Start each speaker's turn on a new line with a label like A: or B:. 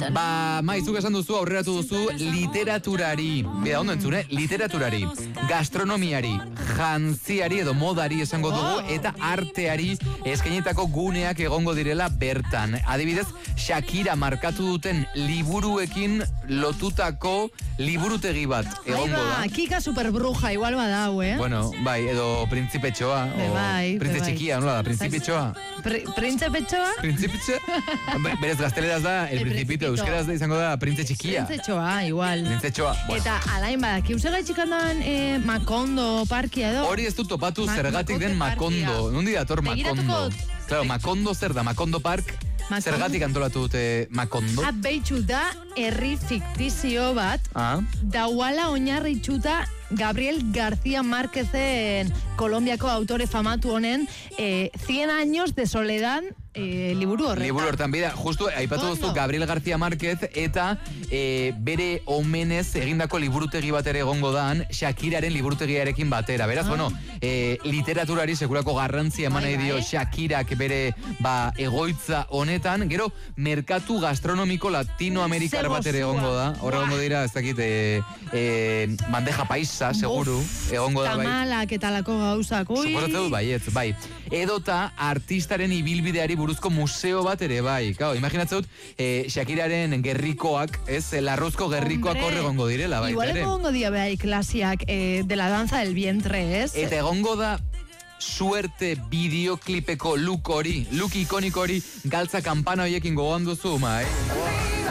A: Maizuk esan duzu, aurreratu duzu literaturari, beda ondo entzune, literaturari, gastronomiari, jantziari edo modari esango dugu, eta arteari eskainetako guneak egongo direla bertan. Adibidez, Shakira markatu duten liburuekin lotutako liburutegi bat egongo da.
B: Kika superbruja, igual badau,
A: Bueno, bai, edo Printzipetxoa, Printze txikia, nola da, Printzipetxoa?
B: Printzipetxoa?
A: Printzipetxoa? Berez gazteleraz da, el Principito, euskeraz da izango da, Printze txikia.
B: Printzetxoa, igual.
A: Printzetxoa, bueno.
B: Eta alain badak, eusera txikandan Makondo parkia edo?
A: Hori ez dut topatu zergatik den Makondo. Nundi dator Makondo? Claro, Makondo zer da, Makondo Park, zergatik antolatu dute Makondo?
B: Beitxu da, herri fiktizio bat, dauala oinarritxuta Gabriel García Márquezen Kolombiako autore famatu honen 100 años de soledad liburu horretan. Liburu
A: horretan, bida, justu, aipatu duzu Gabriel García Márquez eta bere omenez egindako liburutegi bat ere egongo dan Shakiraren liburutegiarekin batera. Beraz, bueno, literaturari sekulako garrantzia eman nahi dio Shakirak bere egoitza honetan. Gero, merkatu gastronomiko latinoamerikar bat ere egongo da. Horre egongo dira, ez dakit, bandeja paisa, seguru. Egongo da, bai.
B: Tamalak eta lako gauzak, ui.
A: Suposatzen dut, baietz, bai. Edota artistaren ibilbideari buruzko museo bat ere, bai. Kao, imaginatzen dut, Shakiraren gerrikoak, larruzko gerrikoak horre egongo direla, bai.
B: Igual egongo dira behai klasiak de la danza del vientre, ez?
A: Eta egongo da suerte bideoklipeko look ikonik hori, galtza kampana horiekin gogoan duzu, mai.